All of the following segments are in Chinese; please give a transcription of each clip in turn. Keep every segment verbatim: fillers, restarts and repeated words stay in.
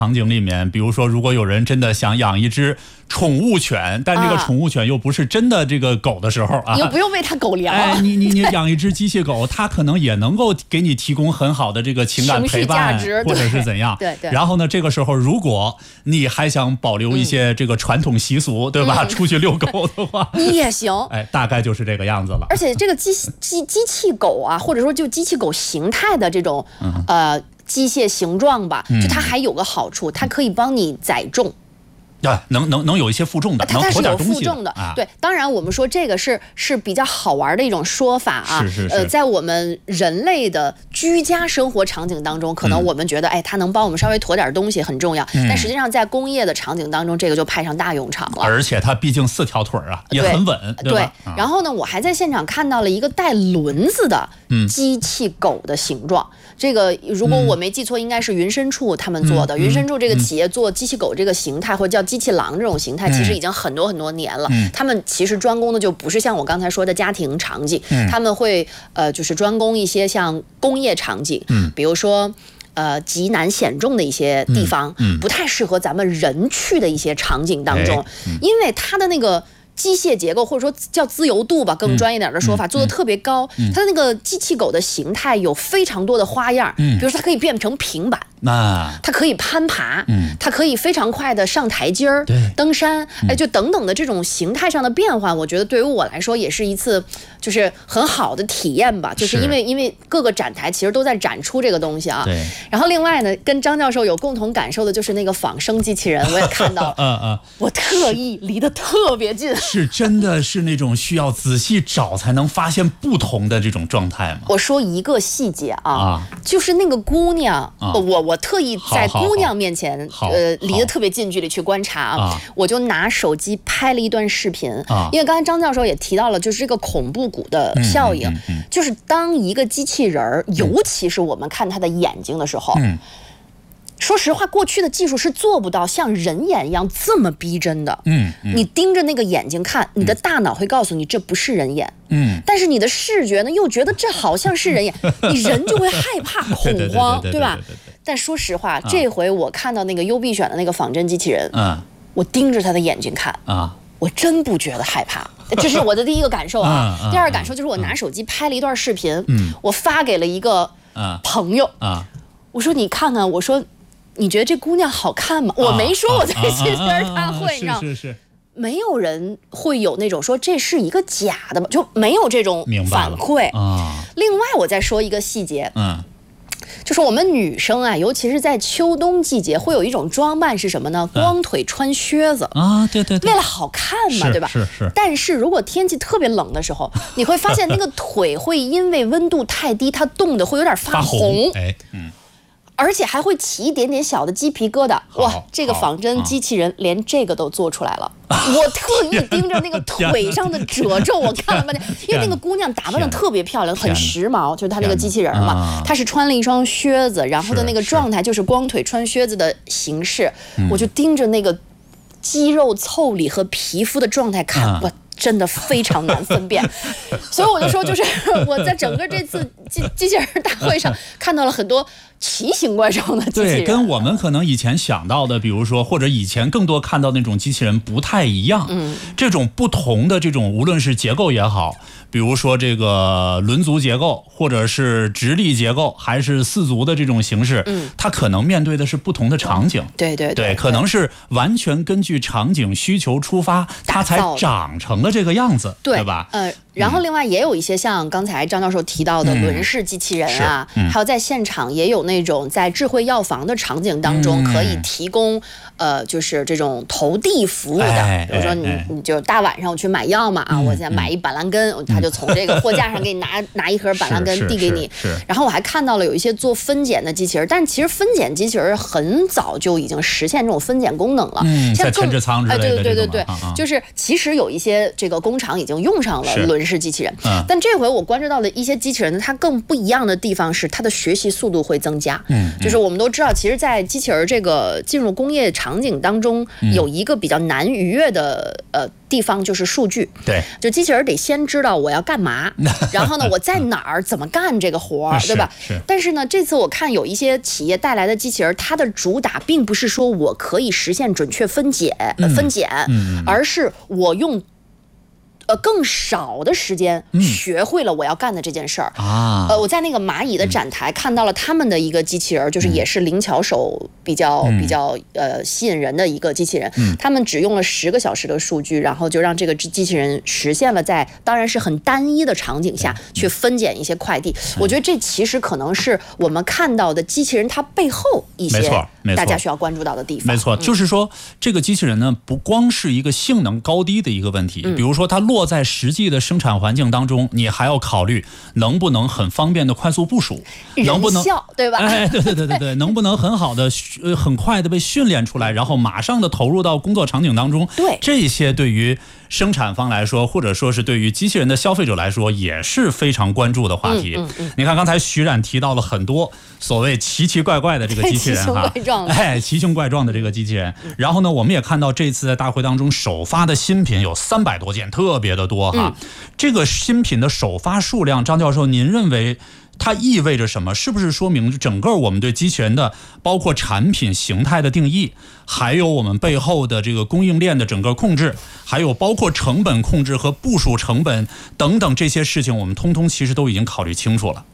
场景里面，比如说，如果有人真的想养一只宠物犬，但这个宠物犬又不是真的这个狗的时候啊， 你又不用喂它狗粮， 哎，你你你养一只机器狗，它可能也能够给你提供很好的这个情感陪伴，或者是怎样。 对 对, 对。 然后呢，这个时候如果你还想保留一些这个传统习俗，嗯、对吧？嗯、出去遛狗的话， 你也行。 哎，大概就是这个样子了。 而且这个机机机器狗啊，或者说就机器狗形态的这种、嗯、呃。机械形状吧，就它还有个好处，它可以帮你载重。 对，能能能有一些负重的， 它是有负重的。 啊、 对，当然我们说这个是是比较好玩的一种说法啊。 是是是。 呃，在我们人类的居家生活场景当中，可能我们觉得，嗯、哎，它能帮我们稍微驮点东西很重要，嗯、但实际上在工业的场景当中，这个就派上大用场了。 而且它毕竟四条腿啊，也很稳，对, 对吧？ 对。然后呢，我还在现场看到了一个带轮子的机器狗的形状。嗯这个如果我没记错，应该是云深处他们做的。嗯、云深处这个企业做机器狗这个形态，或者叫机器狼这种形态，其实已经很多很多年了。嗯、他们其实专攻的就不是像我刚才说的家庭场景，嗯、他们会呃就是专攻一些像工业场景，嗯、比如说。呃，极难险重的一些地方，嗯嗯、不太适合咱们人去的一些场景当中，哎嗯、因为它的那个。机械结构或者说叫自由度吧，更专业点的说法，嗯、做的特别高。嗯、它的那个机器狗的形态有非常多的花样，嗯、比如说它可以变成平板， 啊、 它可以攀爬， 嗯、 它可以非常快的上台阶儿、登山，哎，就等等的这种形态上的变化，我觉得对于我来说也是一次就是很好的体验吧。就是因为因为各个展台其实都在展出这个东西啊。 对。 然后另外呢，跟张教授有共同感受的就是那个仿生机器人，我也看到， 嗯嗯， 我特意离得特别近。 是真的是那种需要仔细找才能发现不同的这种状态吗？ 我说一个细节啊，啊就是那个姑娘，啊、我我特意在姑娘面前，呃，离得特别近距离去观察啊，我就拿手机拍了一段视频，啊、因为刚才张教授也提到了，就是这个恐怖谷的效应，嗯嗯嗯、就是当一个机器人儿，嗯、尤其是我们看他的眼睛的时候。嗯说实话，过去的技术是做不到像人眼一样这么逼真的。 嗯，嗯你盯着那个眼睛看，你的大脑会告诉你这不是人眼。 嗯， 但是你的视觉呢，又觉得这好像是人眼，你人就会害怕、恐慌，对吧？但说实话，啊、这回我看到那个优必选的那个仿真机器人，嗯、啊，我盯着他的眼睛看啊。我真不觉得害怕，这是我的第一个感受啊。第二个感受就是我拿手机拍了一段视频，嗯、我发给了一个朋友，啊、我说你看看，我说。你觉得这姑娘好看吗？我没说我在机器人大会，你知道， 是是是， 没有人会有那种说这是一个假的吧，就没有这种反馈啊。另外，我再说一个细节，嗯，就是我们女生啊，尤其是在秋冬季节，会有一种装扮是什么呢？光腿穿靴子啊，对对对， 为了好看嘛，对吧？ 是是。 但是如果天气特别冷的时候，你会发现那个腿会因为温度太低，它冻得会有点发红， 哎，嗯。 而且还会起一点点小的鸡皮疙瘩，哇！这个仿真机器人连这个都做出来了。我特意盯着那个腿上的褶皱，我看了半天，因为那个姑娘打扮的特别漂亮，很时髦，就是她那个机器人嘛，她是穿了一双靴子，然后的那个状态就是光腿穿靴子的形式，我就盯着那个肌肉腠理和皮肤的状态看，我。真的非常难分辨，所以我就说，就是我在整个这次机机器人大会上看到了很多奇形怪状的机器人， 对，跟我们可能以前想到的，比如说或者以前更多看到那种机器人不太一样。嗯，这种不同的这种，无论是结构也好，比如说这个轮足结构，或者是直立结构，还是四足的这种形式，嗯，它可能面对的是不同的场景。 对对对, 对，可能是完全根据场景需求出发，它才长成了这个样子， 对, 对吧？ 呃，然后另外也有一些像刚才张教授提到的轮式机器人啊，嗯、还有在现场也有那种在智慧药房的场景当中可以提供、嗯、呃，就是这种投递服务的， 哎、 比如说你、哎、你就大晚上我去买药嘛啊，嗯、我现在买一板蓝根，嗯、他就从这个货架上给你拿拿一盒板蓝根递给你。然后我还看到了有一些做分拣的机器人，但其实分拣机器人很早就已经实现这种分拣功能了， 嗯， 像在前置仓之类的， 哎，对对对对对，啊、就是其实有一些这个工厂已经用上了轮轮式机器人。 嗯， 但这回我关注到的一些机器人呢，它更不一样的地方是它的学习速度会增加。 嗯， 就是我们都知道，其实，在机器人这个进入工业场景当中，有一个比较难逾越的呃地方就是数据。 对， 就机器人得先知道我要干嘛，然后呢，我在哪儿怎么干这个活儿，对吧？ 是。 但是呢，这次我看有一些企业带来的机器人，它的主打并不是说我可以实现准确分解、呃、分拣， 嗯， 而是我用。呃，更少的时间学会了我要干的这件事儿、 嗯、啊。 呃，我在那个蚂蚁的展台看到了他们的一个机器人，就是也是灵巧手比较、嗯、比较呃吸引人的一个机器人。嗯，他们只用了十个小时的数据，然后就让这个机器人实现了在当然是很单一的场景下去分拣一些快递。嗯、我觉得这其实可能是我们看到的机器人它背后一些大家需要关注到的地方。 没错，就是说这个机器人呢，不光是一个性能高低的一个问题，嗯、比如说它落在实际的生产环境当中，你还要考虑能不能很方便的快速部署，能不能对吧？ 哎，对对对对对，能不能很好的、呃、很快的被训练出来，然后马上的投入到工作场景当中？ 对， 这些对于生产方来说，或者说是对于机器人的消费者来说，也是非常关注的话题。 嗯嗯嗯、 你看，刚才徐冉提到了很多所谓奇奇怪怪的这个机器人哈，哎，奇形怪状的这个机器人。 嗯、 然后呢，我们也看到这次在大会当中首发的新品有三百多件，特别的多哈。嗯、这个新品的首发数量，张教授，您认为它意味着什么？是不是说明整个我们对机器人的包括产品形态的定义，还有我们背后的这个供应链的整个控制，还有包括成本控制和部署成本等等这些事情，我们通通其实都已经考虑清楚了。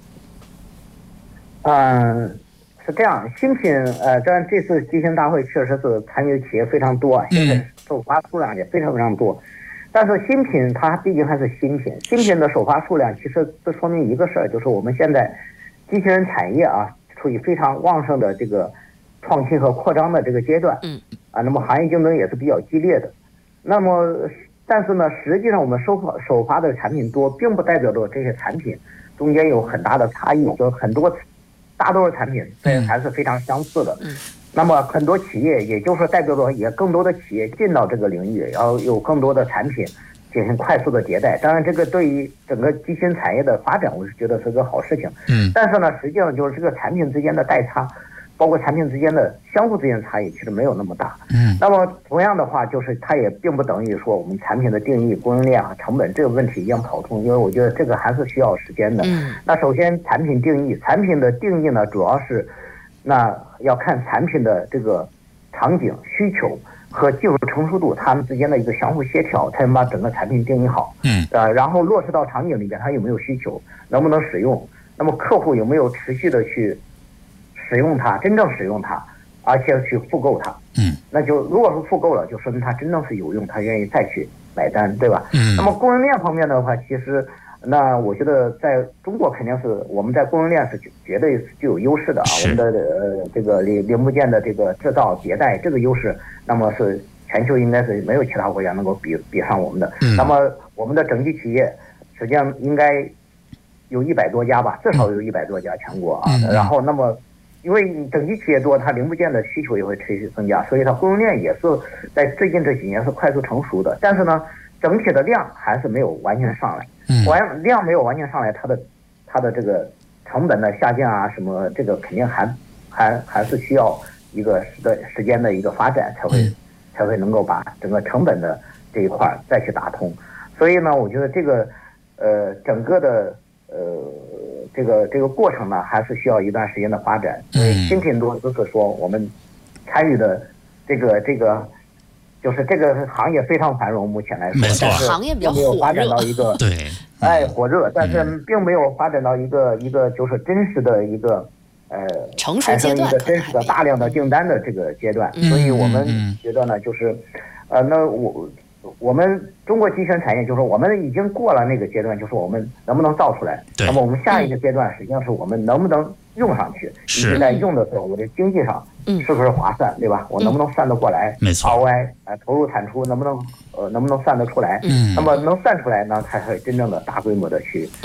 嗯，是这样，新品呃，当然这次机器人大会确实是参与企业非常多，现在首发数量也非常非常多。但是新品它毕竟还是新品，新品的首发数量其实这说明一个事儿，就是我们现在机器人产业啊处于非常旺盛的这个创新和扩张的这个阶段， 嗯啊，那么行业竞争也是比较激烈的。那么但是呢，实际上我们首发首发的产品多，并不代表着这些产品中间有很大的差异，就很多大多数产品这还是非常相似的。 嗯。 那么很多企业，也就是说代表着也更多的企业进到这个领域，然后有更多的产品进行快速的迭代。当然，这个对于整个机器人产业的发展，我是觉得是个好事情。 嗯。 但是呢，实际上就是这个产品之间的代差，包括产品之间的相互之间的差异，其实没有那么大。 嗯。 那么同样的话，就是它也并不等于说我们产品的定义、供应链啊、成本这个问题一样跑通，因为我觉得这个还是需要时间的。 嗯。 那首先，产品定义，产品的定义呢，主要是。那要看产品的这个场景需求和技术成熟度，它们之间的一个相互协调，才能把整个产品定义好。 嗯， 呃，然后落实到场景里边，它有没有需求，能不能使用？那么客户有没有持续的去使用它，真正使用它，而且去复购它？ 嗯， 那就如果说复购了，就说明它真正是有用，他愿意再去买单，对吧？ 嗯。 那么供应链方面的话，其实。那我觉得在中国肯定是我们在供应链是绝对具有优势的啊，我们的呃这个零零部件的这个制造迭代这个优势，那么是全球应该是没有其他国家能够比比上我们的。 嗯、 那么我们的整体企业实际上应该有一百多家吧，至少有一百多家全国啊。 嗯、 然后那么因为整体企业多，它零部件的需求也会持续增加，所以它供应链也是在最近这几年是快速成熟的。但是呢，整体的量还是没有完全上来。完量没有完全上来，它的它的这个成本的下降啊，什么这个肯定还还还是需要一个时的时间的一个发展才会、嗯、才会能够把整个成本的这一块再去打通。所以呢，我觉得这个呃整个的呃这个这个过程呢，还是需要一段时间的发展。所以新品多就是说我们参与的这个这个。就是这个行业非常繁荣，目前来说， 没错， 行业比较没有发展到一个对， 哎火热，但是并没有发展到一个、嗯、一个就是真实的一个呃成熟阶段， 产生一个真实的大量的订单的这个阶段， 嗯、 所以我们觉得呢，就是呃，那我我们中国机器人产业就是我们已经过了那个阶段，就是我们能不能造出来，那么我们下一个阶段实际上是我们能不能用上去，以及在用的时候，我的经济上。 嗯， 是不是划算，对吧？我能不能算得过来？ 没错 ，R O I 呃投入产出能不能呃能不能算得出来？ 嗯， 那么能算出来呢，才会真正的大规模的去嗯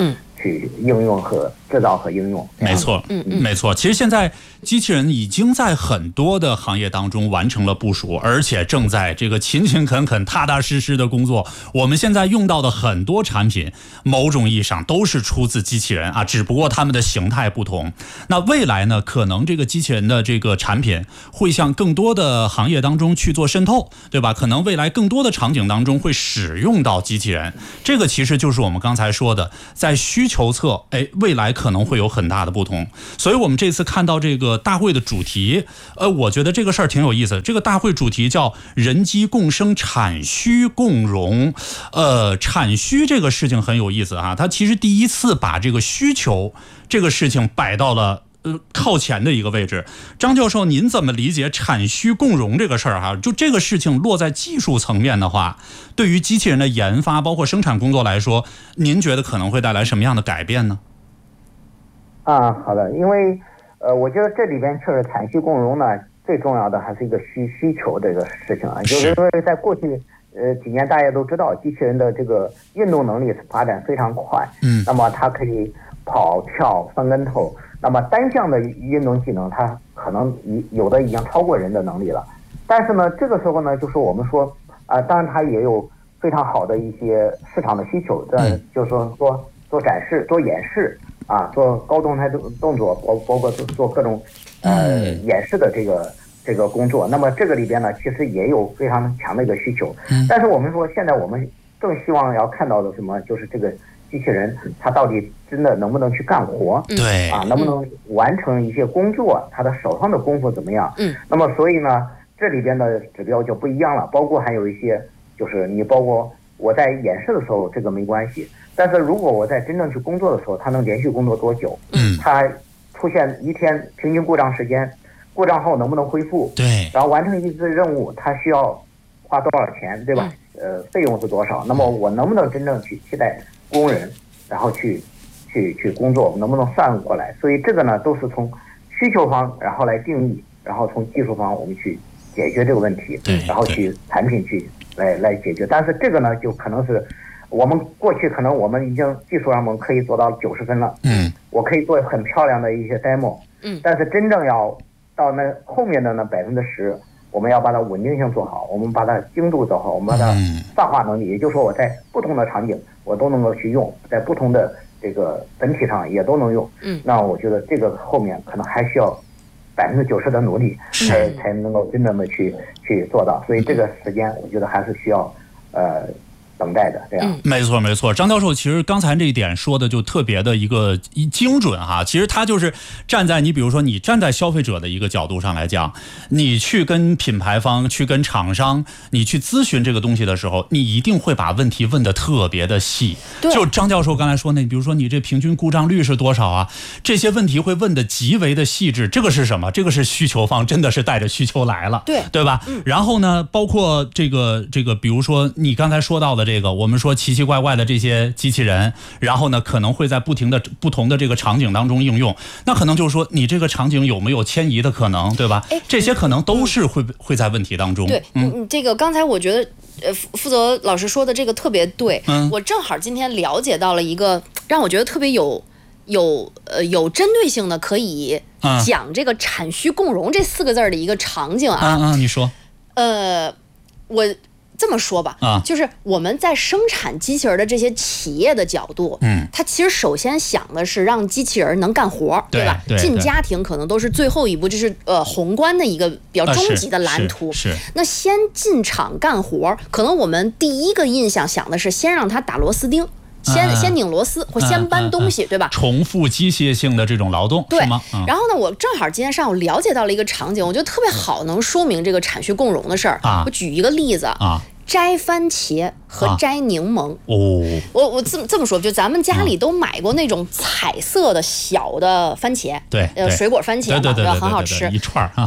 去应用和制造和应用。 没错，嗯嗯，没错。其实现在机器人已经在很多的行业当中完成了部署，而且正在这个勤勤恳恳、踏踏实实的工作。我们现在用到的很多产品，某种意义上都是出自机器人啊，只不过它们的形态不同。那未来呢，可能这个机器人的这个产品会向更多的行业当中去做渗透，对吧？可能未来更多的场景当中会使用到机器人。这个其实就是我们刚才说的，在需求侧，哎，未来可能会有很大的不同。所以我们这次看到这个大会的主题，呃，我觉得这个事儿挺有意思。这个大会主题叫人机共生，产需共融。呃，产需这个事情很有意思啊，它其实第一次把这个需求这个事情摆到了呃靠前的一个位置。张教授，您怎么理解产需共融这个事儿哈？就这个事情落在技术层面的话，对于机器人的研发包括生产工作来说，您觉得可能会带来什么样的改变呢？ 啊，好的，因为呃，我觉得这里边确实产需共融呢，最重要的还是一个需需求这个事情啊，就是因为在过去呃几年大家都知道，机器人的这个运动能力是发展非常快，嗯，那么它可以跑、跳、翻跟头，那么单项的运动技能，它可能有的已经超过人的能力了。但是呢，这个时候呢，就是我们说啊、呃，当然它也有非常好的一些市场的需求，嗯，就是说做做展示、做演示。啊，做高动态动作，包包括做各种呃演示的这个这个工作。那么这个里边呢，其实也有非常强的一个需求。但是我们说，现在我们更希望要看到的什么，就是这个机器人它到底真的能不能去干活？ 对啊，能不能完成一些工作？它的手上的功夫怎么样？嗯。那么所以呢，这里边的指标就不一样了，包括还有一些，就是你包括我在演示的时候，这个没关系。但是如果我在真正去工作的时候，它能连续工作多久？嗯，它出现一天平均故障时间，故障后能不能恢复？ 对， 然后完成一次任务，它需要花多少钱，对吧？嗯、呃，费用是多少？那么我能不能真正去替代工人，然后去去去工作，能不能算过来？所以这个呢，都是从需求方然后来定义，然后从技术方我们去解决这个问题，然后去产品去来来解决。但是这个呢，就可能是。我们过去可能我们已经技术上我们可以做到九十分了，嗯，我可以做很漂亮的一些 demo， 嗯，但是真正要到那后面的那百分之十，我们要把它稳定性做好，我们把它精度做好，我们把它泛化能力，也就是说我在不同的场景我都能够去用，在不同的这个本体上也都能用，嗯，那我觉得这个后面可能还需要百分之九十的努力才才能够真正的去去做到，所以这个时间我觉得还是需要呃。等待的这样、嗯， 没错没错。张教授其实刚才这一点说的就特别的一个精准哈。其实他就是站在你比如说你站在消费者的一个角度上来讲，你去跟品牌方去跟厂商你去咨询这个东西的时候，你一定会把问题问得特别的细。就张教授刚才说那，比如说你这平均故障率是多少啊？这些问题会问得极为的细致。这个是什么？这个是需求方真的是带着需求来了， 对对吧？嗯、然后呢，包括这个这个，比如说你刚才说到的这个。这个我们说奇奇怪怪的这些机器人，然后呢可能会在不停的不同的这个场景当中应用，那可能就是说你这个场景有没有迁移的可能，对吧？这些可能都是会、嗯、会在问题当中。 对，嗯，这个刚才我觉得呃负责老师说的这个特别对，嗯，我正好今天了解到了一个让我觉得特别有有呃有针对性的可以讲这个产需共融这四个字的一个场景啊， 嗯嗯，你说， 呃，我。这么说吧，啊，就是我们在生产机器人的这些企业的角度，嗯，它其实首先想的是让机器人能干活，对吧？ 对， 进家庭可能都是最后一步，这是呃宏观的一个比较终极的蓝图。 啊、是, 是, 是。 那先进厂干活，可能我们第一个印象想的是先让它打螺丝钉。先、嗯、先拧螺丝或先搬东西、嗯嗯嗯、对吧？ 重复机械性的这种劳动， 对是吗、嗯？ 然后呢，我正好今天上午了解到了一个场景，我觉得特别好，能说明这个产需共融的事儿、啊。我举一个例子啊。摘番茄和摘柠檬、啊、哦，我我这么这么说，就咱们家里都买过那种彩色的小的番茄， 对， 呃，水果番茄嘛， 对对对对， 很好吃， 一串儿， 对。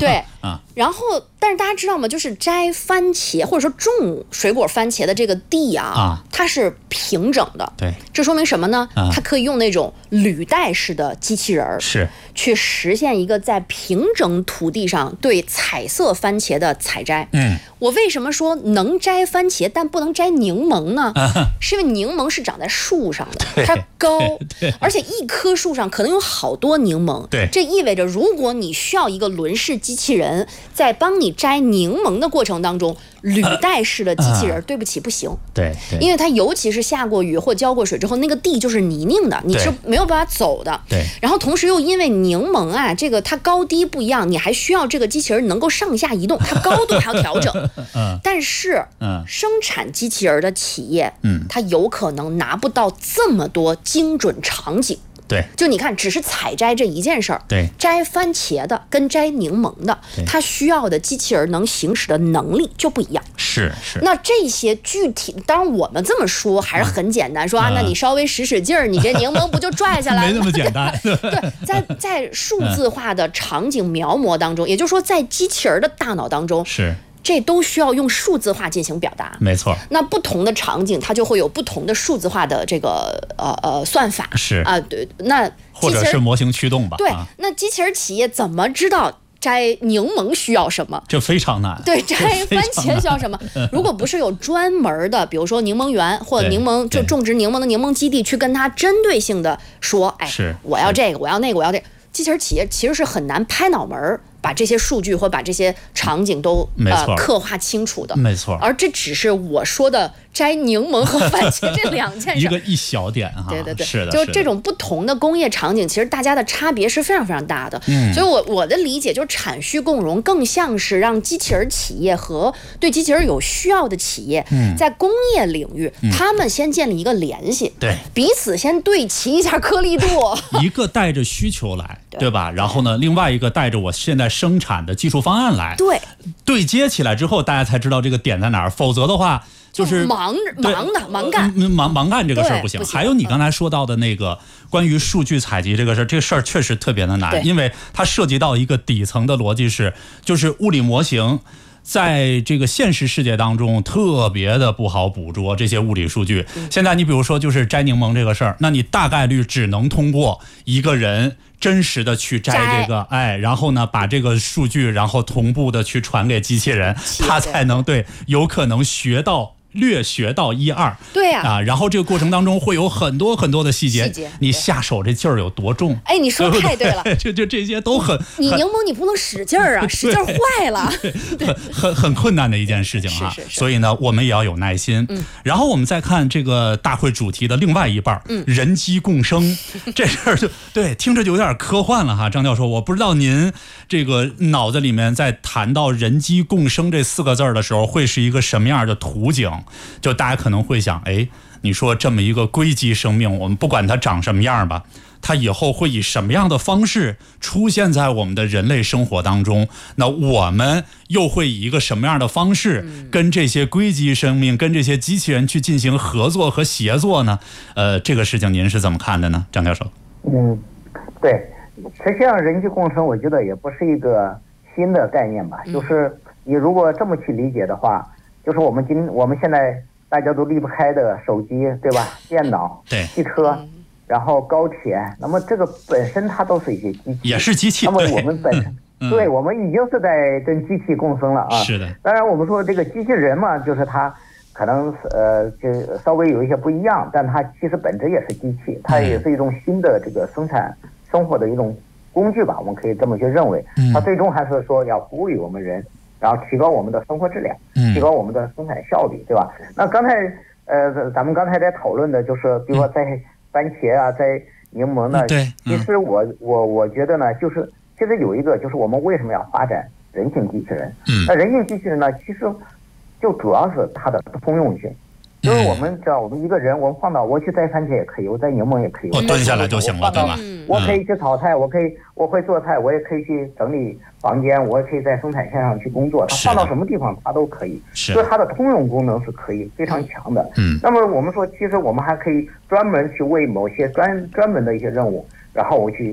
啊。 然后，但是大家知道吗？就是摘番茄或者说种水果番茄的这个地啊， 啊它是平整的。 对， 这说明什么呢？ 啊、 它可以用那种履带式的机器人儿， 是去实现一个在平整土地上对彩色番茄的采摘。 嗯， 我为什么说能摘番茄，但不能摘柠檬呢？ 啊、 是因为柠檬是长在树上的，它高，而且一棵树上可能有好多柠檬。 对， 这意味着如果你需要一个轮式机器人在帮你摘柠檬的过程当中，履带式的机器人，对不起，不行。 对， 因为它尤其是下过雨或浇过水之后，那个地就是泥泞的，你是没有办法走的。 对。 然后同时又因为柠檬啊，这个它高低不一样，你还需要这个机器人能够上下移动，它高度还要调整。 嗯。 但是， 嗯， 生产机器人的企业， 嗯， 它有可能拿不到这么多精准场景。 对， 就你看，只是采摘这一件事儿， 对， 摘番茄的跟摘柠檬的，它需要的机器人能行使的能力就不一样。 是是。 那这些具体，当然我们这么说还是很简单，说啊，那你稍微使使劲儿，你这柠檬不就拽下来了？ 没那么简单。 对，在在数字化的场景描摹当中，也就是说，在机器人的大脑当中， 是。 这都需要用数字化进行表达， 没错。 那不同的场景，它就会有不同的数字化的这个呃呃算法， 是啊、呃，对，那或者是模型驱动吧。 对， 啊、 那机器人企业怎么知道摘柠檬需要什么？ 这非常难。 对，摘番茄需要什么？如果不是有专门的，比如说柠檬园或者柠檬就种植柠檬的柠檬基地，去跟它针对性的说，哎，我要这个，我要那个，我要这个，机器人企业其实是很难拍脑门把这些数据或把这些场景都呃刻画清楚的， 没错。 而这只是我说的摘柠檬和番茄这两件事， 一个一小点哈。 对对对， 是的， 就是这种不同的工业场景，其实大家的差别是非常非常大的。 嗯， 所以我我的理解就是产需共融，更像是让机器人企业和对机器人有需要的企业， 嗯， 在工业领域， 嗯， 他们先建立一个联系， 对， 彼此先对齐一下颗粒度， 一个带着需求来，对, 对吧？然后呢，另外一个带着我现在生产的技术方案来， 对， 对接起来之后，大家才知道这个点在哪儿，否则的话。就是忙忙的忙干， 忙忙干这个事儿不行。 不行。 还有你刚才说到的那个关于数据采集这个事儿，这个事儿确实特别的难，因为它涉及到一个底层的逻辑是，就是物理模型在这个现实世界当中特别的不好捕捉这些物理数据。 嗯、 现在你比如说就是摘柠檬这个事儿，那你大概率只能通过一个人真实的去摘这个，哎，然后呢把这个数据然后同步的去传给机器人，它才能对有可能学到。略学到一二， 对呀、 啊，啊，然后这个过程当中会有很多很多的细节， 细节你下手这劲儿有多重？ 哎，你说太对了， 就就这些都很， 你柠檬你不能使劲儿啊，使劲儿坏了， 对，很很很困难的一件事情啊。 是是是所以呢，我们也要有耐心。 嗯， 然后我们再看这个大会主题的另外一半， 嗯， 人机共生，这事儿就对，听着就有点科幻了哈。张教授，我不知道您这个脑子里面在谈到人机共生这四个字的时候，会是一个什么样的图景？就大家可能会想，哎，你说这么一个硅基生命，我们不管它长什么样吧，它以后会以什么样的方式出现在我们的人类生活当中？那我们又会以一个什么样的方式跟这些硅基生命、跟这些机器人去进行合作和协作呢？呃，这个事情您是怎么看的呢，张教授？ 嗯，对，实际上人机共生，我觉得也不是一个新的概念吧，就是你如果这么去理解的话。就是我们今我们现在大家都离不开的手机，对吧？电脑、 对， 汽车，然后高铁，那么这个本身它都是一些机器， 也是机器。 那么我们本身， 嗯、 对我们已经是在跟机器共生了啊。 是的。 当然，我们说这个机器人嘛，就是它可能呃就稍微有一些不一样，但它其实本质也是机器，它也是一种新的这个生产生活的一种工具吧，我们可以这么去认为。它最终还是说要服务于我们人。然后提高我们的生活质量，提高我们的生产效率，对吧？那刚才呃，咱们刚才在讨论的就是，比如说在番茄啊，在柠檬呢， 对， 其实我我我觉得呢，就是其实有一个就是我们为什么要发展人形机器人？ 嗯， 那人形机器人呢，其实就主要是它的通用性。就是我们知道，我们一个人，我们放到我去摘番茄也可以，我摘柠檬也可以， 我蹲下来就行了，对吧？ 我可以去炒菜，我可以，我会做菜，我也可以去整理房间，我也可以在生产线上去工作。它放到什么地方，它都可以。 是， 所以它的通用功能是可以非常强的。 嗯。 那么我们说，其实我们还可以专门去为某些专专门的一些任务，然后我去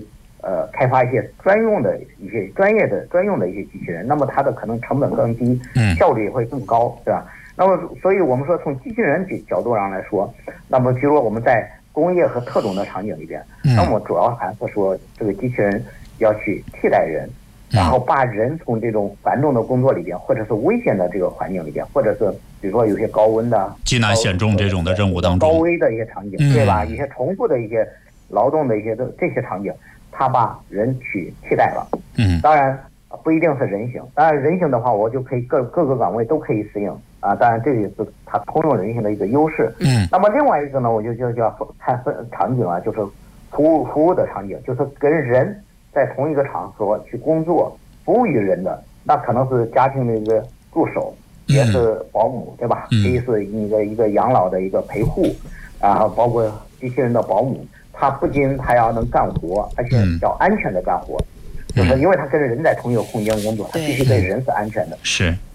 呃开发一些专用的一些专业的专用的一些机器人，那么它的可能成本更低，效率也会更高，对吧？那么所以我们说从机器人角度上来说，那么比如说我们在工业和特种的场景里边，那么主要还是说这个机器人要去替代人。然后把人从这种繁重的工作里边，或者是危险的这个环境里边，或者是比如说有些高温的、 极难险重这种的任务当中， 高危的一些场景，对吧？一些重复的一些劳动的一些这些场景，他把人去替代了。 嗯， 当然不一定是人形，当然人形的话，我就可以各各个岗位都可以适应啊。当然这也是它通用人形的一个优势。 嗯， 那么另外一个呢，我就就叫看分场景啊，就是服务服务的场景，就是跟人在同一个场合去工作，服务于人的，那可能是家庭的一个助手，也是保姆，对吧？可以是一个一个养老的一个陪护，然后包括机器人的保姆，他不仅还要能干活，而且要安全的干活，就是因为他跟人在同一个空间工作，他必须对人是安全的。 是。